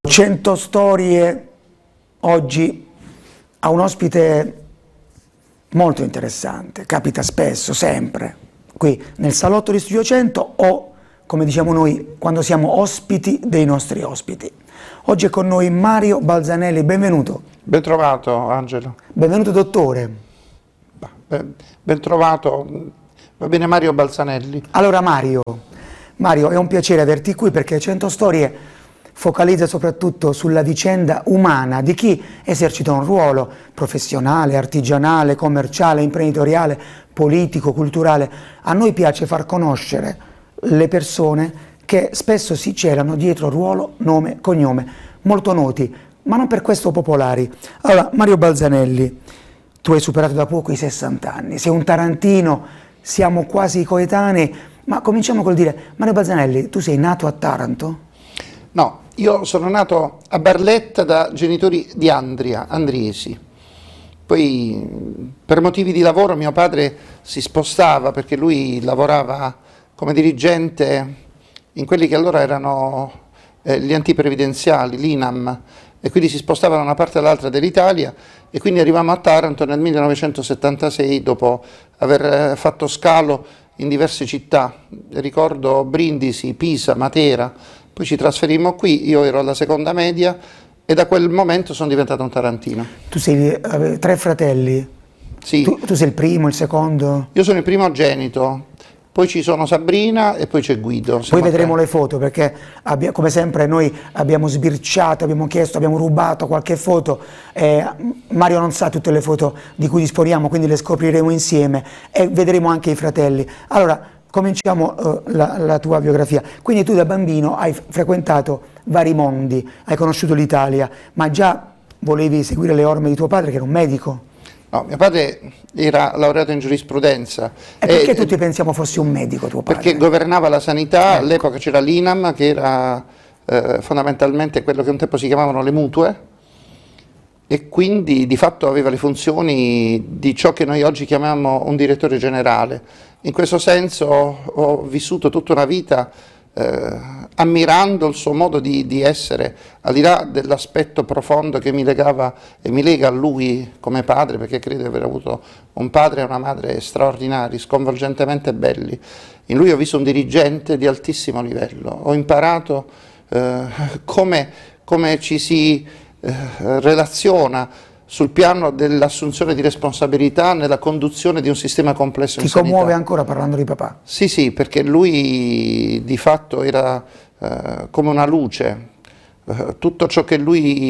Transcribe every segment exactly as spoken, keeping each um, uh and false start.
cento storie oggi ha un ospite molto interessante, capita spesso, sempre, qui nel salotto di Studio cento o, come diciamo noi, quando siamo ospiti dei nostri ospiti. Oggi è con noi Mario Balzanelli, benvenuto. Ben trovato, Angelo. Benvenuto, dottore. Ben, ben trovato, va bene Mario Balzanelli. Allora Mario, Mario, è un piacere averti qui perché cento storie focalizza soprattutto sulla vicenda umana di chi esercita un ruolo professionale, artigianale, commerciale, imprenditoriale, politico, culturale. A noi piace far conoscere le persone che spesso si celano dietro ruolo, nome, cognome, molto noti, ma non per questo popolari. Allora, Mario Balzanelli, tu hai superato da poco i sessanta anni, sei un tarantino, siamo quasi coetanei, ma cominciamo col dire, Mario Balzanelli, tu sei nato a Taranto? No, io sono nato a Barletta da genitori di Andria, andriesi. Poi per motivi di lavoro mio padre si spostava perché lui lavorava come dirigente in quelli che allora erano eh, gli antiprevidenziali, l'I N A M, e quindi si spostava da una parte all'altra dell'Italia e quindi arrivammo a Taranto nel millenovecentosettantasei dopo aver fatto scalo in diverse città, ricordo Brindisi, Pisa, Matera. Poi ci trasferimmo qui, io ero alla seconda media e da quel momento sono diventato un tarantino. Tu sei avevi tre fratelli? Sì. Tu, tu sei il primo, il secondo? Io sono il primogenito, poi ci sono Sabrina e poi c'è Guido. Poi vedremo tre. Le foto perché abbia, come sempre noi abbiamo sbirciato, abbiamo chiesto, abbiamo rubato qualche foto. Eh, Mario non sa tutte le foto di cui disponiamo, quindi le scopriremo insieme e vedremo anche i fratelli. Allora, cominciamo uh, la, la tua biografia. Quindi tu da bambino hai frequentato vari mondi, hai conosciuto l'Italia, ma già volevi seguire le orme di tuo padre che era un medico? No, mio padre era laureato in giurisprudenza. E perché e, tutti pensiamo fosse un medico tuo padre? Perché governava la sanità, ecco. All'epoca c'era l'I N A M che era eh, fondamentalmente quello che un tempo si chiamavano le mutue e quindi di fatto aveva le funzioni di ciò che noi oggi chiamiamo un direttore generale. In questo senso ho vissuto tutta una vita eh, ammirando il suo modo di, di essere, al di là dell'aspetto profondo che mi legava e mi lega a lui come padre, perché credo di aver avuto un padre e una madre straordinari, sconvolgentemente belli. In lui ho visto un dirigente di altissimo livello, ho imparato eh, come, come ci si eh, relaziona sul piano dell'assunzione di responsabilità nella conduzione di un sistema complesso. Ti commuove ancora parlando di papà? Sì, sì, perché lui di fatto era eh, come una luce, eh, tutto ciò che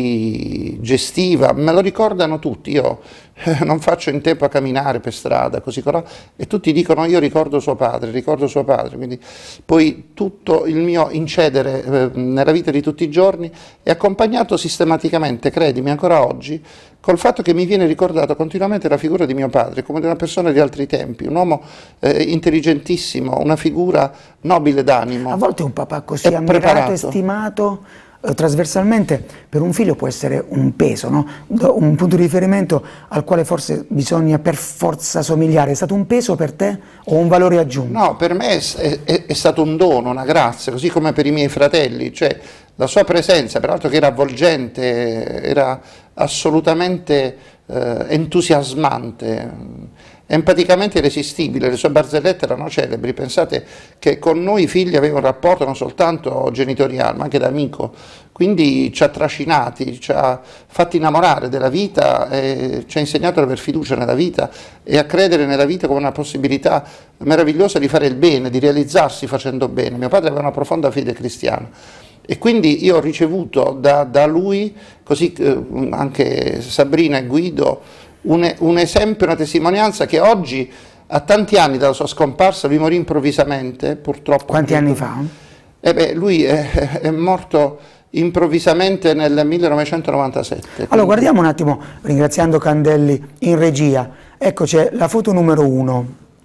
lui gestiva, me lo ricordano tutti, io eh, non faccio in tempo a camminare per strada, così colà, e tutti dicono io ricordo suo padre, ricordo suo padre, quindi poi tutto il mio incedere eh, nella vita di tutti i giorni è accompagnato sistematicamente, credimi, ancora oggi, col fatto che mi viene ricordato continuamente la figura di mio padre come di una persona di altri tempi, un uomo eh, intelligentissimo, una figura nobile d'animo. A volte un papà così ammirato preparato. e stimato eh, trasversalmente per un figlio può essere un peso, no? Un punto di riferimento al quale forse bisogna per forza somigliare. È stato un peso per te o un valore aggiunto? No, per me è, è, è stato un dono, una grazia, così come per i miei fratelli, cioè la sua presenza, peraltro che era avvolgente, era assolutamente eh, entusiasmante, empaticamente irresistibile. Le sue barzellette erano celebri. Pensate che con noi figli aveva un rapporto non soltanto genitoriale ma anche d'amico, quindi ci ha trascinati, ci ha fatti innamorare della vita, e ci ha insegnato ad aver fiducia nella vita e a credere nella vita come una possibilità meravigliosa di fare il bene, di realizzarsi facendo bene. Mio padre aveva una profonda fede cristiana. E quindi io ho ricevuto da, da lui, così eh, anche Sabrina e Guido, un, un esempio, una testimonianza che oggi, a tanti anni dalla sua scomparsa, lui morì improvvisamente, purtroppo. Quanti anni fa? Eh beh, lui è, è morto improvvisamente nel millenovecentonovantasette. Allora quindi... guardiamo un attimo, ringraziando Candelli in regia, ecco c'è la foto numero uno,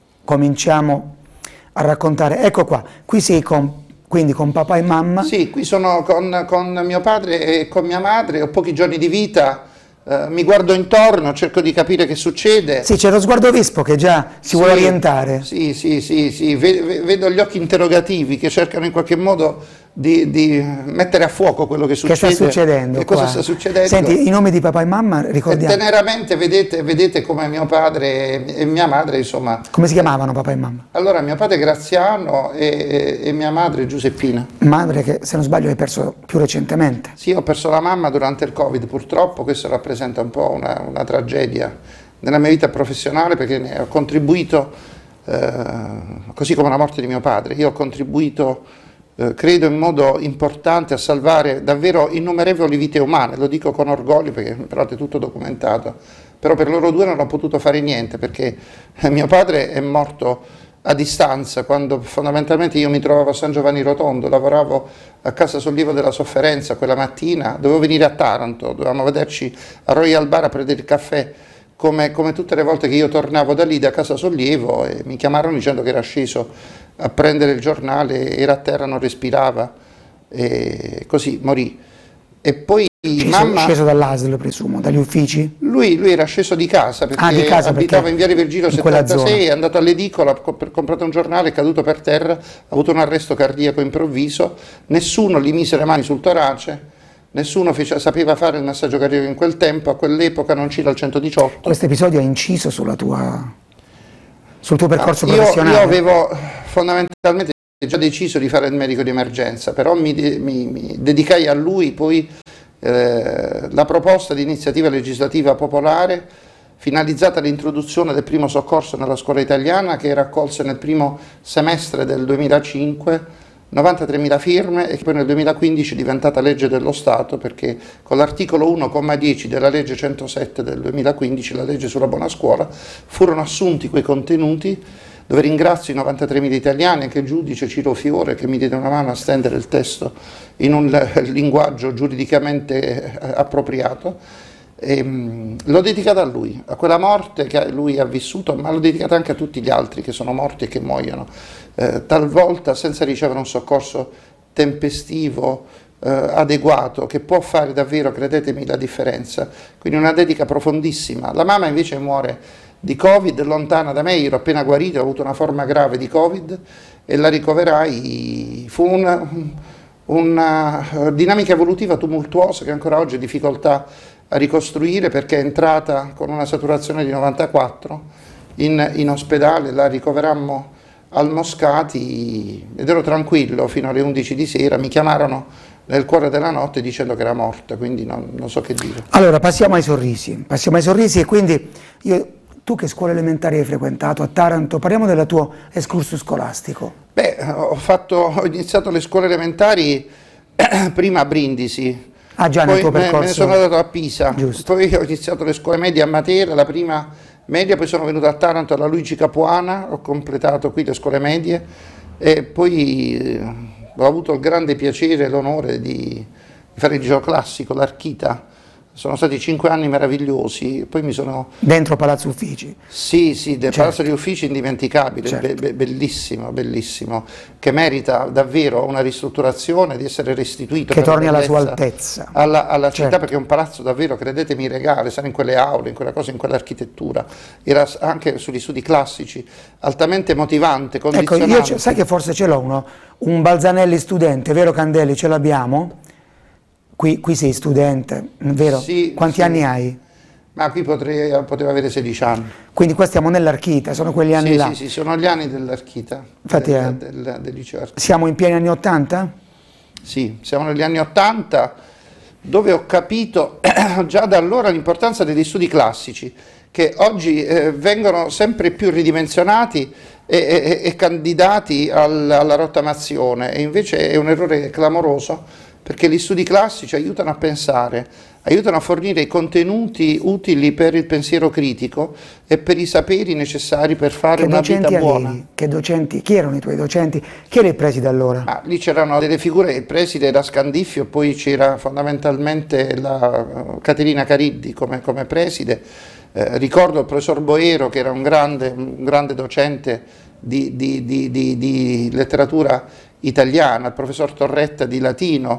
cominciamo a raccontare, ecco qua, qui sei con... Quindi con papà e mamma? Sì, qui sono con, con mio padre e con mia madre, ho pochi giorni di vita, eh, mi guardo intorno, cerco di capire che succede. Sì, c'è lo sguardo vispo che già si sì, vuole orientare. Sì, sì, sì, sì. Vedo gli occhi interrogativi che cercano in qualche modo di, di mettere a fuoco quello che succede. Che sta succedendo che cosa qua. sta succedendo. Senti, i nomi di papà e mamma, ricordiamo. E teneramente vedete, vedete come mio padre e mia madre, insomma... Come si chiamavano papà e mamma? Allora, mio padre Graziano e, e mia madre Giuseppina. Madre che, se non sbaglio, hai perso più recentemente. Sì, ho perso la mamma durante il Covid, purtroppo questo rappresenta un po' una, una tragedia nella mia vita professionale, perché ne ho contribuito, eh, così come la morte di mio padre, io ho contribuito... Eh, credo in modo importante a salvare davvero innumerevoli vite umane, lo dico con orgoglio perché però è tutto documentato, però per loro due non ho potuto fare niente perché eh, mio padre è morto a distanza quando fondamentalmente io mi trovavo a San Giovanni Rotondo, lavoravo a Casa Sollievo della Sofferenza quella mattina, dovevo venire a Taranto, dovevamo vederci a Royal Bar a prendere il caffè. Come, come tutte le volte che io tornavo da lì, da Casa Sollievo, e mi chiamarono dicendo che era sceso a prendere il giornale, era a terra, non respirava, e così morì. E poi Sceso, mamma... sceso dall'A S L, presumo, dagli uffici? Lui, lui era sceso di casa perché ah, di casa, abitava perché in Viale Virgilio settantasei, è andato all'edicola, ha comprato un giornale, è caduto per terra, ha avuto un arresto cardiaco improvviso, nessuno gli mise le mani sul torace. Nessuno fece, sapeva fare il massaggio cardiaco in quel tempo, a quell'epoca non c'era il centodiciotto. Questo episodio ha inciso sulla tua, sul tuo percorso no, io, professionale? Io avevo fondamentalmente già deciso di fare il medico di emergenza, però mi, mi, mi dedicai a lui poi eh, la proposta di iniziativa legislativa popolare finalizzata all'introduzione del primo soccorso nella scuola italiana, che raccolse nel primo semestre del duemilacinque novantatremila firme e che poi nel duemilaquindici è diventata legge dello Stato, perché con l'articolo uno comma dieci della legge centosette del duemilaquindici, la legge sulla buona scuola, furono assunti quei contenuti, dove ringrazio i novantatremila italiani, anche il giudice Ciro Fiore che mi diede una mano a stendere il testo in un linguaggio giuridicamente appropriato. E, mh, l'ho dedicata a lui, a quella morte che lui ha vissuto, ma l'ho dedicata anche a tutti gli altri che sono morti e che muoiono, eh, talvolta senza ricevere un soccorso tempestivo, eh, adeguato, che può fare davvero, credetemi, la differenza. Quindi una dedica profondissima. La mamma invece muore di Covid, lontana da me, io ero appena guarito, ho avuto una forma grave di Covid e la ricoverai. Fu una, una dinamica evolutiva tumultuosa che ancora oggi ho difficoltà a ricostruire, perché è entrata con una saturazione di novantaquattro in, in ospedale, la ricoverammo al Moscati ed ero tranquillo fino alle undici di sera, mi chiamarono nel cuore della notte dicendo che era morta, quindi non, non so che dire. Allora passiamo ai sorrisi, passiamo ai sorrisi e quindi io, tu che scuole elementari hai frequentato a Taranto? Parliamo del tuo excursus scolastico. Beh, ho, fatto, ho iniziato le scuole elementari prima a Brindisi. Ah già, poi nel tuo me, percorso. me ne sono andato a Pisa, Giusto. Poi ho iniziato le scuole medie a Matera, la prima media, poi sono venuto a Taranto alla Luigi Capuana, ho completato qui le scuole medie e poi eh, ho avuto il grande piacere e l'onore di, di fare il liceo classico, l'Archita. Sono stati cinque anni meravigliosi, poi mi sono... Dentro Palazzo Uffici? Sì, sì, del certo. Palazzo degli Uffici indimenticabile, certo. be be bellissimo, bellissimo, che merita davvero una ristrutturazione, di essere restituito. Che torni alla sua altezza. Alla, alla città, certo. perché è un palazzo davvero, credetemi, regale, stare in quelle aule, in quella cosa, in quell'architettura. Era anche sugli studi classici, altamente motivante, condizionante. Ecco, io sai che forse ce l'ho uno, un Balzanelli studente, vero Candelli, ce l'abbiamo? Qui, qui sei studente, vero? Sì, Quanti sì. anni hai? Ma qui potrei, potevo avere sedici anni. Quindi qua stiamo nell'Archita, sono quegli anni sì, là. Sì, sì, sono gli anni dell'Archita, Infatti del, è... del, del liceo Archita. Siamo in pieni anni ottanta? Sì, siamo negli anni ottanta, dove ho capito già da allora l'importanza degli studi classici, che oggi eh, vengono sempre più ridimensionati e, e, e candidati al, alla rottamazione, e invece è un errore clamoroso, perché gli studi classici aiutano a pensare, aiutano a fornire i contenuti utili per il pensiero critico e per i saperi necessari per fare che una vita buona. Avevi? Che docenti? Chi erano i tuoi docenti? Chi era il preside allora? Ah, lì c'erano delle figure, il preside era Scandiffio, poi c'era fondamentalmente la uh, Caterina Cariddi come, come preside. Eh, ricordo il professor Boero, che era un grande, un grande docente di, di, di, di, di letteratura italiana, il professor Torretta di latino,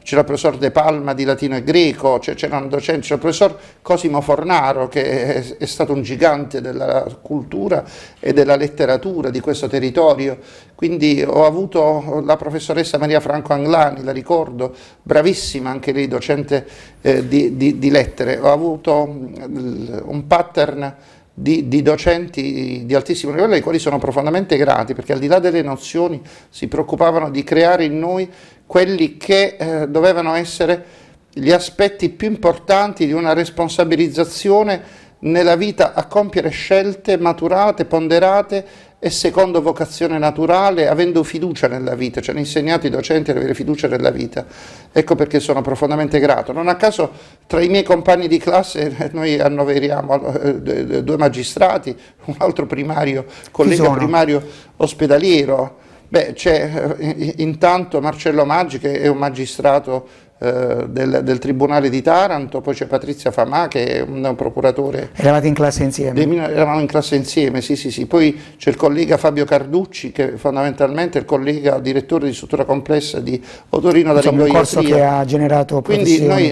c'era il professor De Palma di latino e greco, c'erano docenti, c'era il professor Cosimo Fornaro che è, è stato un gigante della cultura e della letteratura di questo territorio, quindi ho avuto la professoressa Maria Franco Anglani, la ricordo, bravissima anche lei, docente eh, di, di, di lettere, ho avuto un pattern Di, di docenti di altissimo livello ai quali sono profondamente grati, perché al di là delle nozioni si preoccupavano di creare in noi quelli che eh, dovevano essere gli aspetti più importanti di una responsabilizzazione nella vita, a compiere scelte maturate, ponderate e secondo vocazione naturale, avendo fiducia nella vita, ci hanno insegnato i docenti ad avere fiducia nella vita. Ecco perché sono profondamente grato. Non a caso tra i miei compagni di classe noi annoveriamo eh, due magistrati, un altro primario, collega primario ospedaliero. Beh, c'è eh, intanto Marcello Maggi che è un magistrato eh, del, del Tribunale di Taranto, poi c'è Patrizia Famà che è un, un procuratore. Eravate in classe insieme? Dei, eravamo in classe insieme, sì sì sì. Poi c'è il collega Fabio Carducci che fondamentalmente è il collega direttore di struttura complessa di Otorino da Insomma, un corso che ha generato Quindi noi